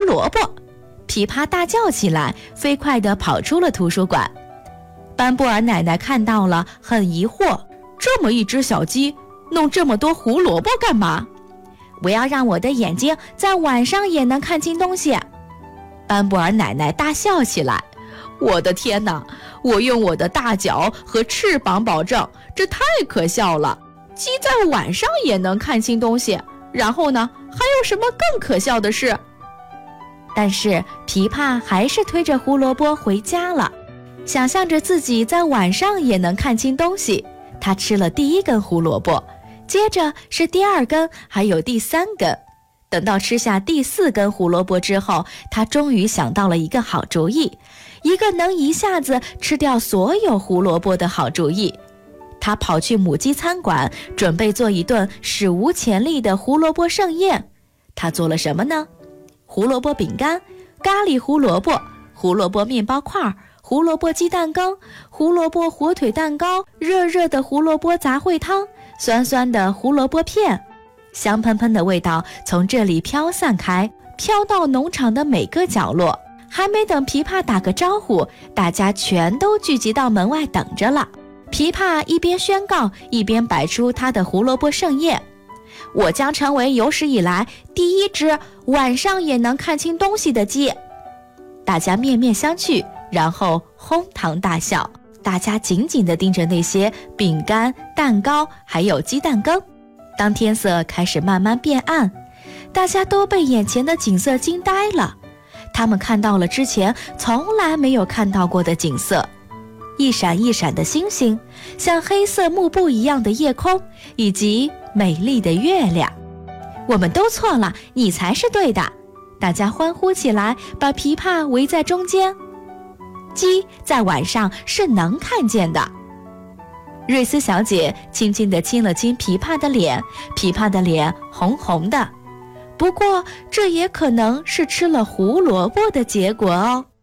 萝卜！琵琶大叫起来，飞快地跑出了图书馆。班布尔奶奶看到了，很疑惑，这么一只小鸡，弄这么多胡萝卜干嘛？我要让我的眼睛在晚上也能看清东西。班布尔奶奶大笑起来，我的天哪，我用我的大脚和翅膀保证，这太可笑了。鸡在晚上也能看清东西，然后呢，还有什么更可笑的事？但是琵琶还是推着胡萝卜回家了，想象着自己在晚上也能看清东西。他吃了第一根胡萝卜，接着是第二根，还有第三根。等到吃下第4根胡萝卜之后，他终于想到了一个好主意，一个能一下子吃掉所有胡萝卜的好主意。他跑去母鸡餐馆，准备做一顿史无前例的胡萝卜盛宴。他做了什么呢？胡萝卜饼干、咖喱胡萝卜、胡萝卜面包块、胡萝卜鸡蛋羹、胡萝卜火腿蛋糕、热热的胡萝卜杂烩汤、酸酸的胡萝卜片。香喷喷的味道从这里飘散开，飘到农场的每个角落。还没等琵琶打个招呼，大家全都聚集到门外等着了。琵琶一边宣告，一边摆出他的胡萝卜盛宴。我将成为有史以来第一只晚上也能看清东西的鸡。大家面面相觑，然后哄堂大笑。大家紧紧地盯着那些饼干、蛋糕还有鸡蛋羹。当天色开始慢慢变暗，大家都被眼前的景色惊呆了。他们看到了之前从来没有看到过的景色，一闪一闪的星星，像黑色幕布一样的夜空，以及美丽的月亮。我们都错了，你才是对的！大家欢呼起来，把琵琶围在中间。鸡在晚上是能看见的。瑞斯小姐轻轻地亲了亲琵琶的脸，琵琶的脸红红的。不过，这也可能是吃了胡萝卜的结果哦。